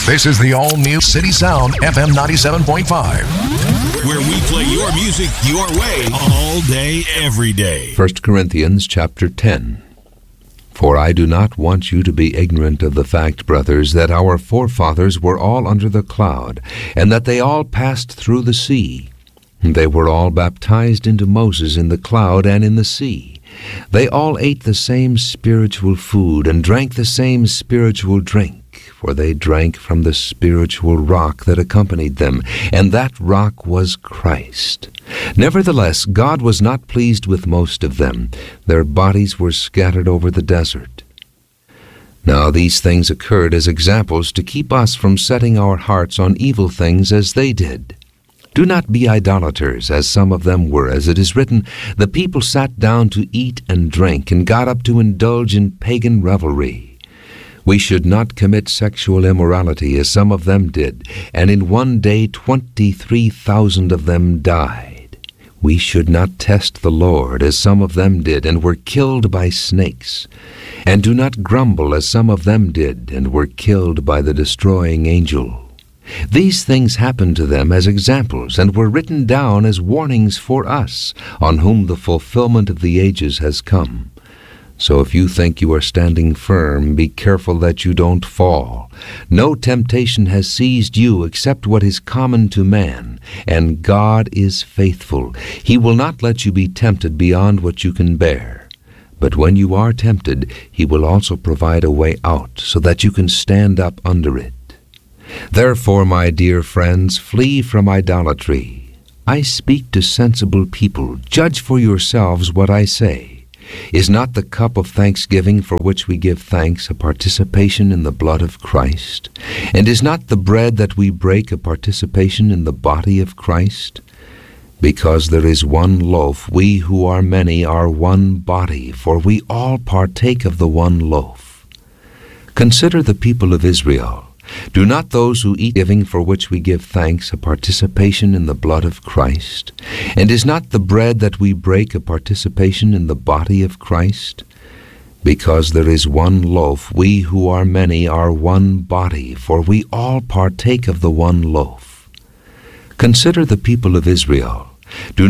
This is the all-new City Sound FM 97.5. Where we play your music your way all day, every day. 1 Corinthians chapter 10. For I do not want you to be ignorant of the fact, brothers, that our forefathers were all under the cloud, and that they all passed through the sea. They were all baptized into Moses in the cloud and in the sea. They all ate the same spiritual food and drank the same spiritual drink, for they drank from the spiritual rock that accompanied them, and that rock was Christ. Nevertheless, God was not pleased with most of them. Their bodies were scattered over the desert. Now these things occurred as examples to keep us from setting our hearts on evil things as they did. Do not be idolaters, as some of them were, as it is written, the people sat down to eat and drink, and got up to indulge in pagan revelry. We should not commit sexual immorality, as some of them did, and in one day 23,000 of them died. We should not test the Lord, as some of them did, and were killed by snakes. And do not grumble, as some of them did, and were killed by the destroying angel. These things happened to them as examples, and were written down as warnings for us, on whom the fulfillment of the ages has come. So if you think you are standing firm, be careful that you don't fall. No temptation has seized you except what is common to man, and God is faithful. He will not let you be tempted beyond what you can bear. But when you are tempted, He will also provide a way out, so that you can stand up under it. Therefore, my dear friends, flee from idolatry. I speak to sensible people. Judge for yourselves what I say. Is not the cup of thanksgiving for which we give thanks a participation in the blood of Christ? And is not the bread that we break a participation in the body of Christ? Because there is one loaf, we who are many are one body, for we all partake of the one loaf. Consider the people of Israel. Do not those who eat giving for which we give thanks a participation in the blood of Christ? And is not the bread that we break a participation in the body of Christ? Because there is one loaf, we who are many are one body, for we all partake of the one loaf. Consider the people of Israel. Do